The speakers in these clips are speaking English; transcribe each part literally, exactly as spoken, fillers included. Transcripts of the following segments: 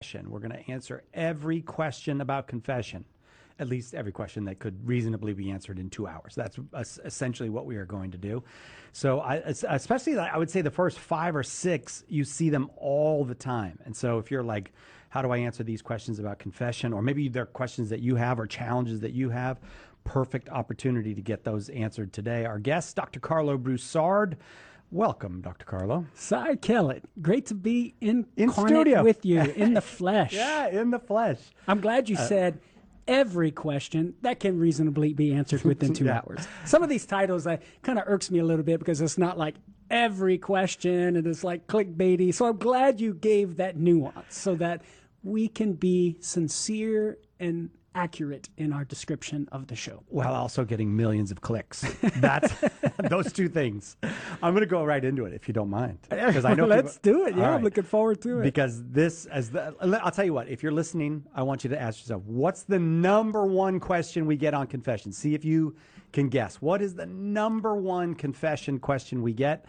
confession. We're going to answer every question about confession, at least every question that could reasonably be answered in two hours. That's essentially what we are going to do. So I, especially, I would say the first five or six, you see them all the time. And so if you're like, how do I answer these questions about confession? Or maybe they're questions that you have or challenges that you have. Perfect opportunity to get those answered today. Our guest, Doctor Carlo Broussard. Welcome, Doctor Carlo. Cy Kellett, great to be in incarnate studio with you in the flesh. Yeah, in the flesh. I'm glad you uh, said every question that can reasonably be answered within two yeah. hours. Some of these titles uh, kind of irks me a little bit because it's not like every question and it's like clickbaity. So I'm glad you gave that nuance so that we can be sincere and accurate in our description of the show. While also getting millions of clicks. That's those two things. I'm going to go right into it if you don't mind. Because I know Let's people, do it. Yeah, right. I'm looking forward to it. Because this, as the, I'll tell you what, if you're listening, I want you to ask yourself, what's the number one question we get on confession? See if you can guess. What is the number one confession question we get?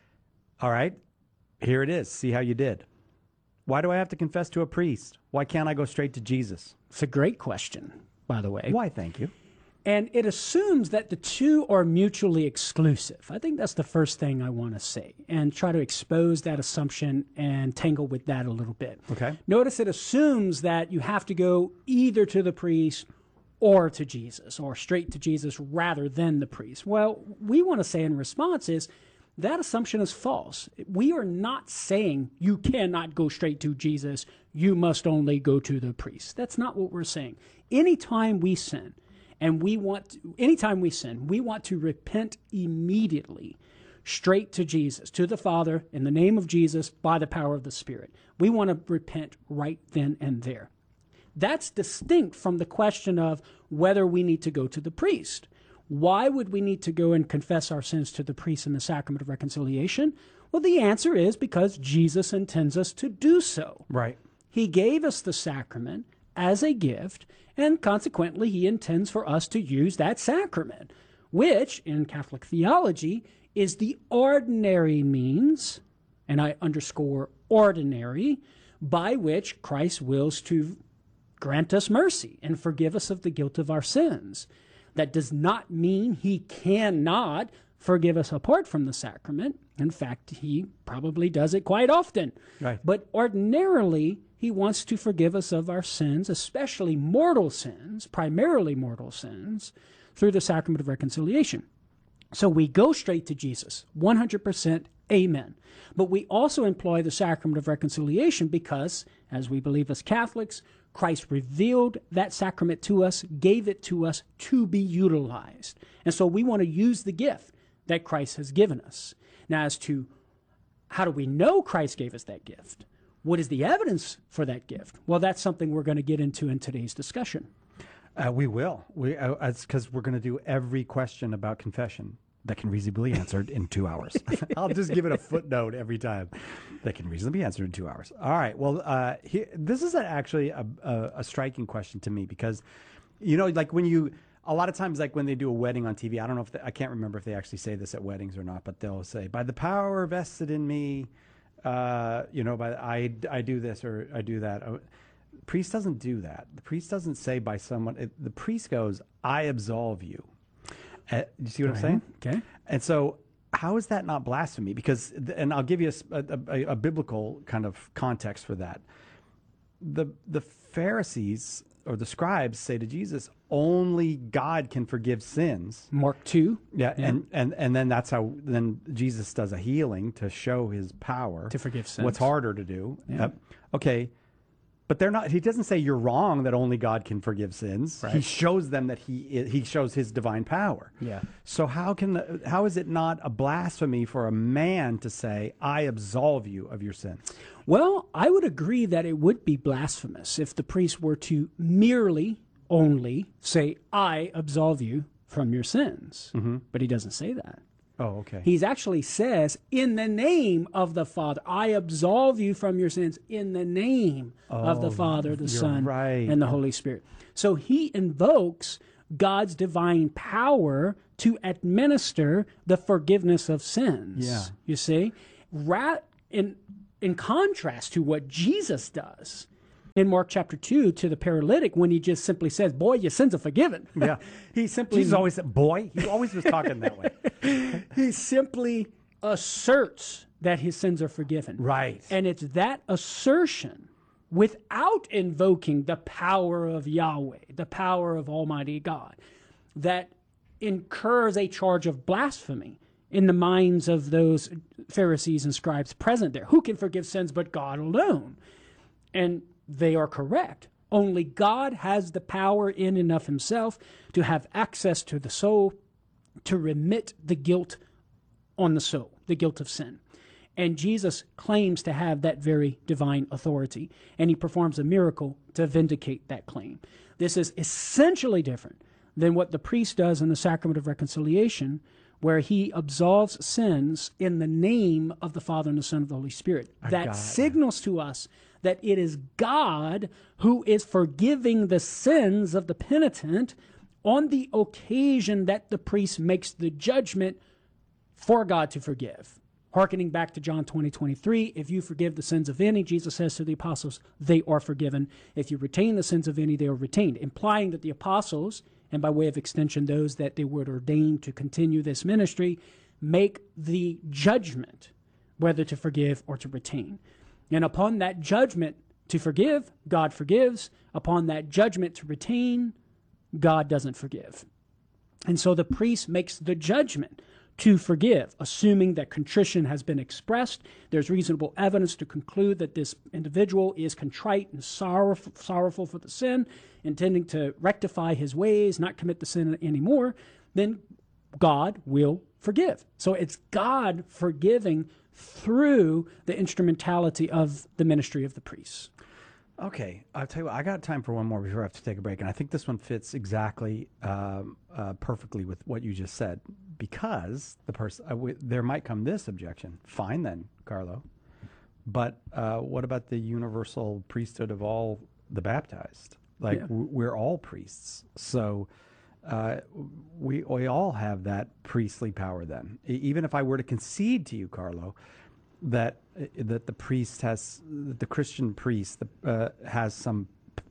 All right, here it is. See how you did. Why do I have to confess to a priest? Why can't I go straight to Jesus? It's a great question, by the way. Why, thank you. And it assumes that the two are mutually exclusive. I think that's the first thing I want to say and try to expose that assumption and tangle with that a little bit. Okay. Notice it assumes that you have to go either to the priest or to Jesus or straight to Jesus rather than the priest. Well, we want to say in response is, that assumption is false. We are not saying you cannot go straight to Jesus. You must only go to the priest. That's not what we're saying. Anytime we sin, and we want, to, anytime we sin, we want to repent immediately, straight to Jesus, to the Father, in the name of Jesus, by the power of the Spirit. We want to repent right then and there. That's distinct from the question of whether we need to go to the priest. Why would we need to go and confess our sins to the priest in the sacrament of reconciliation? Well, the answer is because Jesus intends us to do so. Right. He gave us the sacrament as a gift, and consequently, he intends for us to use that sacrament, which, in Catholic theology, is the ordinary means, and I underscore ordinary, by which Christ wills to grant us mercy and forgive us of the guilt of our sins. That does not mean he cannot forgive us apart from the sacrament. In fact, he probably does it quite often. Right. But ordinarily, he wants to forgive us of our sins, especially mortal sins, primarily mortal sins, through the sacrament of reconciliation. So we go straight to Jesus, one hundred percent amen. But we also employ the sacrament of reconciliation because, as we believe as Catholics, Christ revealed that sacrament to us, gave it to us to be utilized. And so we want to use the gift that Christ has given us. Now, as to how do we know Christ gave us that gift? What is the evidence for that gift? Well, that's something we're going to get into in today's discussion. Uh, we will. We, uh, it's because we're going to do every question about confession that can reasonably be answered in two hours. I'll just give it a footnote every time. That can reasonably be answered in two hours. All right. Well, uh, here, this is actually a, a, a striking question to me because, you know, like when you, a lot of times, like when they do a wedding on T V, I don't know if they, I can't remember if they actually say this at weddings or not, but they'll say, by the power vested in me, uh, you know, by I, I do this or I do that. The priest doesn't do that. The priest doesn't say by someone, it, the priest goes, I absolve you. Uh, you see what Go I'm saying? Okay. And so how is that not blasphemy? Because, and I'll give you a, a, a biblical kind of context for that. The, the Pharisees or the scribes say to Jesus, only God can forgive sins. Mark two. Yeah, yeah. And, and, and then that's how then Jesus does a healing to show his power. To forgive sins. What's harder to do. Yeah. Uh, okay. But they're not. He doesn't say you're wrong that only God can forgive sins. Right. He shows them that he he shows his divine power. Yeah. So how can the, how is it not a blasphemy for a man to say, "I absolve you of your sins"? Well, I would agree that it would be blasphemous if the priest were to merely, only say, "I absolve you from your sins." Mm-hmm. But he doesn't say that. Oh, okay. He actually says, in the name of the Father, I absolve you from your sins in the name oh, of the Father, the Son, right. and the Holy Spirit. So he invokes God's divine power to administer the forgiveness of sins. Yeah. You see? Ra- in, in contrast to what Jesus does, in Mark chapter two to the paralytic when he just simply says, boy, your sins are forgiven. Yeah. he simply Jesus always said, boy. He always was talking that way. He simply asserts that his sins are forgiven. Right. And it's that assertion without invoking the power of Yahweh, the power of Almighty God, that incurs a charge of blasphemy in the minds of those Pharisees and scribes present there. Who can forgive sins but God alone? And they are correct. Only God has the power in and of himself to have access to the soul, to remit the guilt on the soul, the guilt of sin. And Jesus claims to have that very divine authority, and he performs a miracle to vindicate that claim. This is essentially different than what the priest does in the sacrament of reconciliation, where he absolves sins in the name of the Father and the Son and the Holy Spirit. That signals to us that it is God who is forgiving the sins of the penitent on the occasion that the priest makes the judgment for God to forgive. Hearkening back to John twenty, twenty-three, if you forgive the sins of any, Jesus says to the apostles, they are forgiven. If you retain the sins of any, they are retained, implying that the apostles, and by way of extension, those that they would ordain to continue this ministry, make the judgment whether to forgive or to retain. And upon that judgment to forgive, God forgives. Upon that judgment to retain, God doesn't forgive. And so the priest makes the judgment to forgive, assuming that contrition has been expressed. There's reasonable evidence to conclude that this individual is contrite and sorrowful, sorrowful for the sin, intending to rectify his ways, not commit the sin anymore. Then God will forgive. So it's God forgiving through the instrumentality of the ministry of the priests. Okay, I'll tell you what, I got time for one more before I have to take a break, and I think this one fits exactly um, uh, perfectly with what you just said, because the person uh, w- there might come this objection. Fine then, Carlo, but uh, what about the universal priesthood of all the baptized? Like, yeah. w- we're all priests, so uh, we we all have that priestly power then. E- even if I were to concede to you, Carlo, that that the priest has, that the Christian priest uh, has some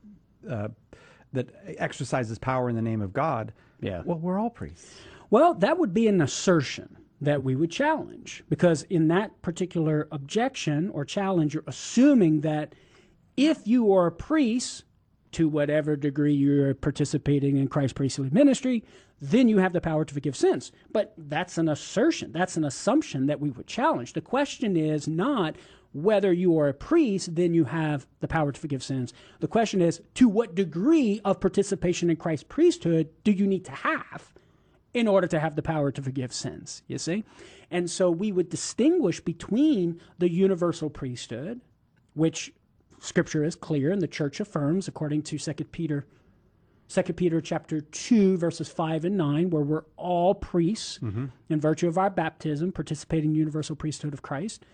uh, that exercises power in the name of God. Yeah. Well, we're all priests. Well, that would be an assertion that we would challenge, because in that particular objection or challenge, you're assuming that if you are a priest, to whatever degree you're participating in Christ's priestly ministry, then you have the power to forgive sins. But that's an assertion. That's an assumption that we would challenge. The question is not whether you are a priest, then you have the power to forgive sins. The question is, to what degree of participation in Christ's priesthood do you need to have in order to have the power to forgive sins, you see? And so we would distinguish between the universal priesthood, which Scripture is clear and the church affirms, according to Second Peter, Second Peter chapter two, verses five and nine, where we're all priests mm-hmm. in virtue of our baptism, participating in the universal priesthood of Christ.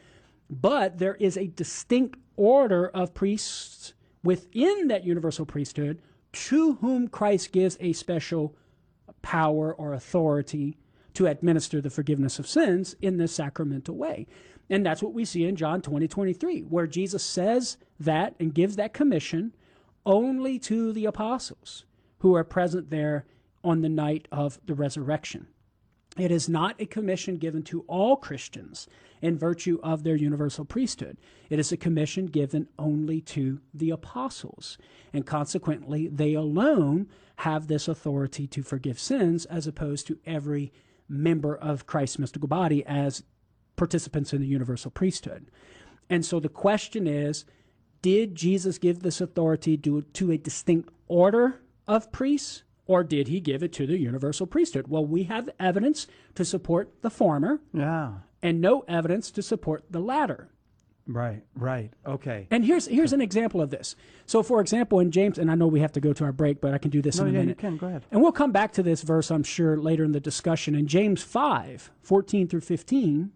But there is a distinct order of priests within that universal priesthood to whom Christ gives a special power or authority to administer the forgiveness of sins in this sacramental way. And that's what we see in John twenty, twenty-three, where Jesus says that and gives that commission only to the apostles who are present there on the night of the resurrection. It is not a commission given to all Christians in virtue of their universal priesthood. It is a commission given only to the apostles. And consequently, they alone have this authority to forgive sins, as opposed to every member of Christ's mystical body as participants in the universal priesthood. And so the question is, did Jesus give this authority to, to a distinct order of priests, or did he give it to the universal priesthood? Well, we have evidence to support the former, yeah, and no evidence to support the latter. Right, right, okay. And here's here's an example of this. So, for example, in James, and I know we have to go to our break, but I can do this no, in a yeah, minute. You can, go ahead. And we'll come back to this verse, I'm sure, later in the discussion. In James five, fourteen through fifteen,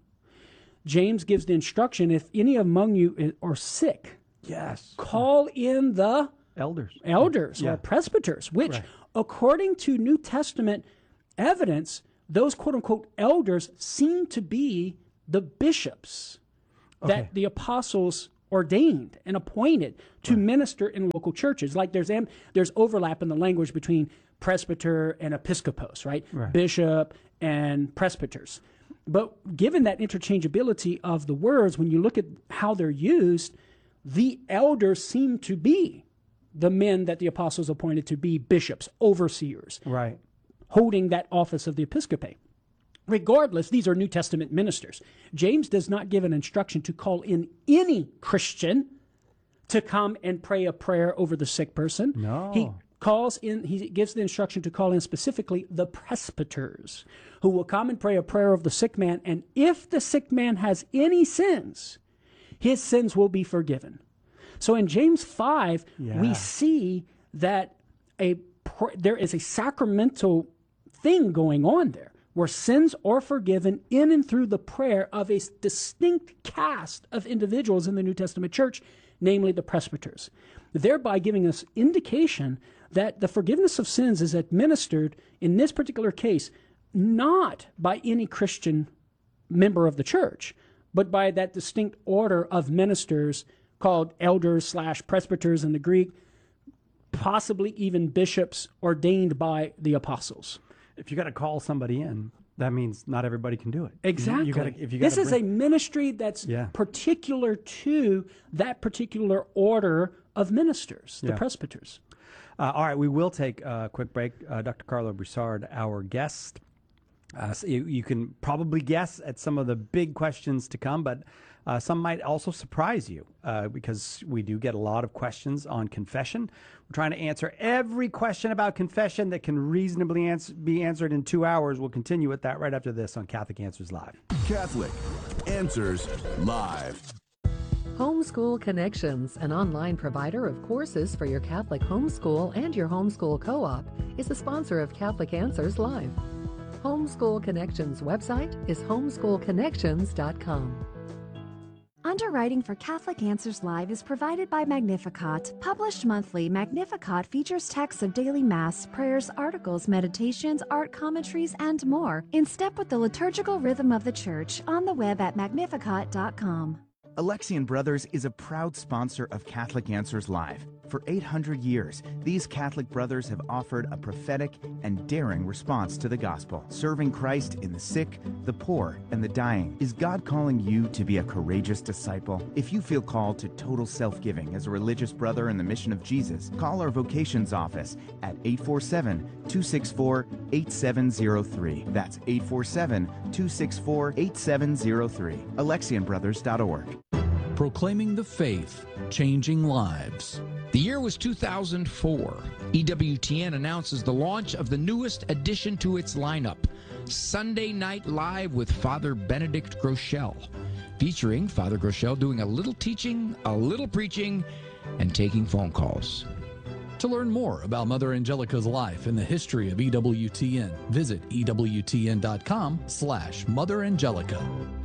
James gives the instruction, if any among you are sick, yes, call in the elders, elders yeah. or presbyters, which, right. according to New Testament evidence, those quote-unquote elders seem to be the bishops okay. that the apostles ordained and appointed to right. minister in local churches. Like there's there's overlap in the language between presbyter and episcopos, right? right? Bishop and presbyters. But given that interchangeability of the words, when you look at how they're used, the elders seem to be the men that the apostles appointed to be bishops, overseers, right, holding that office of the episcopate. Regardless, these are New Testament ministers. James does not give an instruction to call in any Christian to come and pray a prayer over the sick person. No. He calls in, he gives the instruction to call in specifically the presbyters, who will come and pray a prayer of the sick man, and if the sick man has any sins, his sins will be forgiven. So in James five, yeah. we see that a there is a sacramental thing going on there, where sins are forgiven in and through the prayer of a distinct caste of individuals in the New Testament church, namely the presbyters, thereby giving us indication that the forgiveness of sins is administered, in this particular case, not by any Christian member of the church, but by that distinct order of ministers called elders slash presbyters in the Greek, possibly even bishops ordained by the apostles. If you got to call somebody in, that means not everybody can do it. Exactly. You gotta, if you this is bring... a ministry that's yeah. particular to that particular order of ministers, the yeah. presbyters. Uh, all right, we will take a quick break. Uh, Doctor Carlo Broussard, our guest. Uh, so you, you can probably guess at some of the big questions to come, but uh, some might also surprise you uh, because we do get a lot of questions on confession. We're trying to answer every question about confession that can reasonably answer, be answered in two hours. We'll continue with that right after this on Catholic Answers Live. Catholic Answers Live. Homeschool Connections, an online provider of courses for your Catholic homeschool and your homeschool co-op, is a sponsor of Catholic Answers Live. Homeschool Connections website is homeschool connections dot com. Underwriting for Catholic Answers Live is provided by Magnificat. Published monthly, Magnificat features texts of daily Mass, prayers, articles, meditations, art commentaries, and more, in step with the liturgical rhythm of the Church, on the web at magnificat dot com. Alexian Brothers is a proud sponsor of Catholic Answers Live. For eight hundred years, these Catholic brothers have offered a prophetic and daring response to the gospel, serving Christ in the sick, the poor, and the dying. Is God calling you to be a courageous disciple? If you feel called to total self-giving as a religious brother in the mission of Jesus, call our vocations office at eight four seven, two six four, eight seven zero three. That's eight four seven, two six four, eight seven zero three. Alexian Brothers dot org. Proclaiming the faith, changing lives. The year was two thousand four. E W T N announces the launch of the newest addition to its lineup, Sunday Night Live with Father Benedict Groeschel, featuring Father Groeschel doing a little teaching, a little preaching, and taking phone calls. To learn more about Mother Angelica's life and the history of E W T N, visit E W T N dot com slash Mother Angelica.